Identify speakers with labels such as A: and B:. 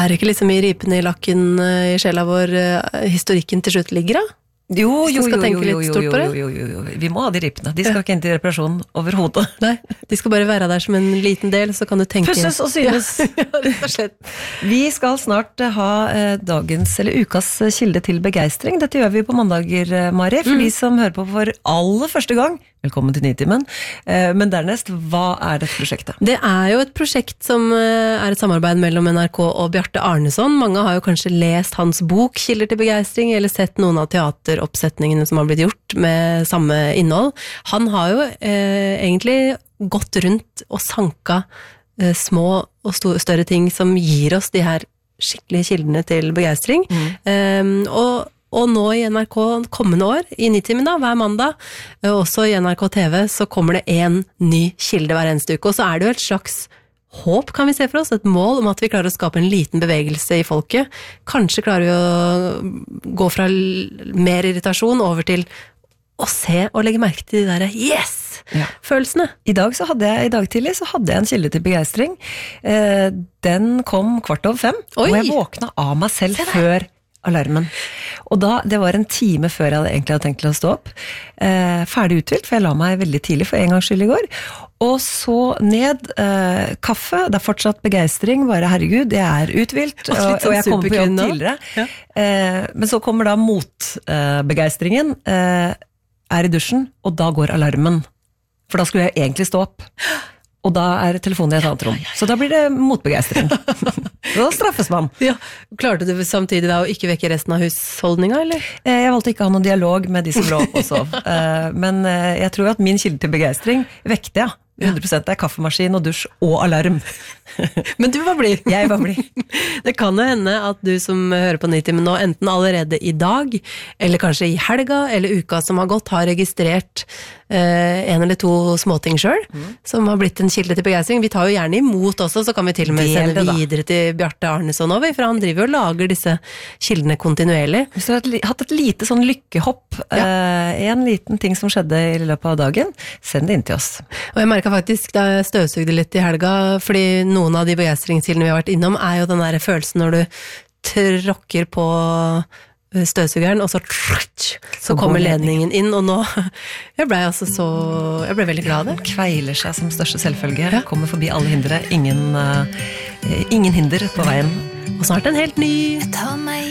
A: det ikke liksom I ripene I lakken I sjela vår historikken til slutt ligger da?
B: Jo. Vi må ha de ripene. De skal ikke inn til reparasjon overhodet.
A: Nei, de skal bare være der som en liten del, så kan du tenke...
B: Pusses og synes.
A: Ja, rett og slett.
B: Vi skal snart ha dagens, eller ukas kilde til begeistring. Dette gjør vi på mandager, Mari. For de som hører på for aller første gang, velkommen til Nitimen. Men dernest, hva dette prosjektet?
A: Det jo et prosjekt som et samarbeid mellom NRK og Bjarte Arneson. Mange har jo kanskje lest hans bok Kilder til begeistring, eller sett noen av teateroppsetningene som har blitt gjort med samme innhold. Han har jo egentlig gått rundt og sanka små og større ting som gir oss de her skikkelige kildene til begeistring. Og nå I NRK kommende år, I Nitimen da, hver mandag, også I NRK TV, så kommer det en ny kilde hver eneste uke. Og så det jo et slags håp, kan vi se for oss, et mål om at vi klarer å skape en liten bevegelse I folket. Kanskje klarer vi å gå fra mer irritasjon over til å se og legge merke til de der yes-følelsene.
B: I dag tidlig så hadde jeg en kilde til begeistring. Den kom 4:15, og jeg våkna av meg selv før alarmen. Og det var en time før jeg egentlig hadde tenkt til å stå opp. Ferdig uthvilt, for jeg la meg veldig tidlig for en gangs skyld I går. Og så ned kaffe, det fortsatt begeistring, bare herregud, jeg uthvilt, og jeg kommer på jobb tidligere. Ja. Men så kommer da motbegeistringen, I dusjen, og da går alarmen. For da skulle jeg egentlig stå opp. Og da telefonen I et annet rom. Så da blir det motbegeistring. Da straffes man.
A: Ja. Klarte du samtidig da å ikke vekke resten av husholdninga, eller?
B: Jeg valgte ikke å ha noen dialog med de som lå opp og sov. Men jeg tror at min kilde til begeistring vekte, 100% kaffemaskin og dusj og alarm.
A: Men du var blid.
B: Jeg var blid.
A: Det kan jo hende at du som hører på Nitimen nå, enten allerede I dag, eller kanskje I helga, eller uka som har gått, har registrert en eller to småting selv, som har blitt en kilde til begeistring. Vi tar jo gjerne imot også, så kan vi til og med sende videre til Bjarte Arneson over, for han driver og lager disse kildene kontinuerlig.
B: Hvis du har hatt et lite sånn lykkehopp, en liten ting som skjedde I løpet av dagen, send det inn til oss.
A: Og jeg merket faktisk da jeg støvsugde litt I helga, fordi noen av de begeistringskildene vi har vært innom jo den der følelsen når du tråkker på støvsugeren, og så kommer ledningen inn, og nå jeg ble veldig glad av det.
B: Kveiler seg som største selvfølge, kommer forbi alle hindre, ingen hinder på veien.
A: Og snart en helt ny